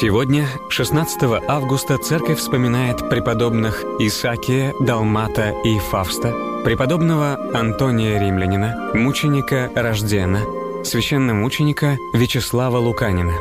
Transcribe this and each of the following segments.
Сегодня, 16 августа, церковь вспоминает преподобных Исаакия, Далмата и Фавста, преподобного Антония Римлянина, мученика Рождена, священномученика Вячеслава Луканина.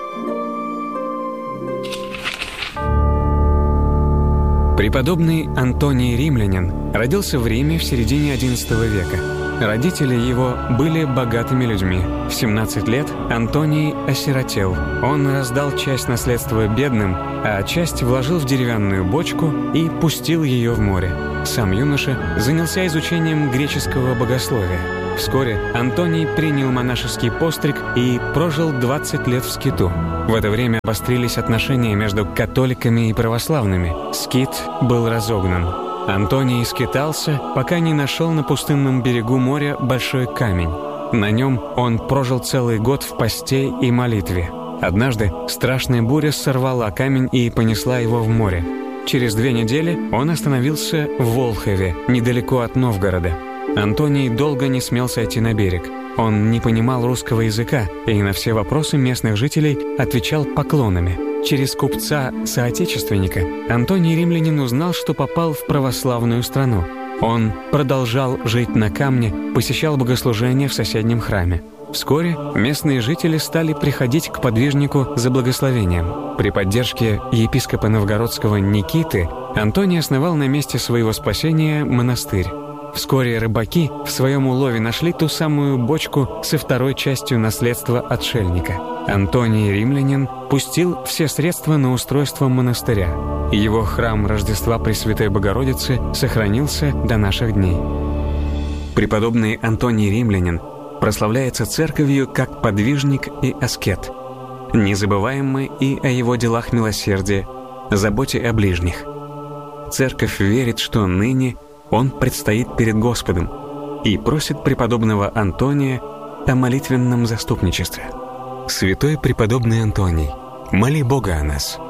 Преподобный Антоний Римлянин родился в Риме в середине XI века. Родители его были богатыми людьми. В 17 лет Антоний осиротел. Он раздал часть наследства бедным, а часть вложил в деревянную бочку и пустил ее в море. Сам юноша занялся изучением греческого богословия. Вскоре Антоний принял монашеский постриг и прожил 20 лет в скиту. В это время обострились отношения между католиками и православными. Скит был разогнан. Антоний скитался, пока не нашел на пустынном берегу моря большой камень. На нем он прожил целый год в посте и молитве. Однажды страшная буря сорвала камень и понесла его в море. Через 2 недели он остановился в Волхове, недалеко от Новгорода. Антоний долго не смел сойти на берег. Он не понимал русского языка и на все вопросы местных жителей отвечал поклонами. Через купца-соотечественника Антоний Римлянин узнал, что попал в православную страну. Он продолжал жить на камне, посещал богослужения в соседнем храме. Вскоре местные жители стали приходить к подвижнику за благословением. При поддержке епископа новгородского Никиты Антоний основал на месте своего спасения монастырь. Вскоре рыбаки в своем улове нашли ту самую бочку со 2-й частью наследства отшельника. Антоний Римлянин пустил все средства на устройство монастыря. Его храм Рождества Пресвятой Богородицы сохранился до наших дней. Преподобный Антоний Римлянин прославляется церковью как подвижник и аскет. Не забываем мы и о его делах милосердия, заботе о ближних. Церковь верит, что ныне он предстоит перед Господом и просит преподобного Антония о молитвенном заступничестве. Святой преподобный Антоний, моли Бога о нас.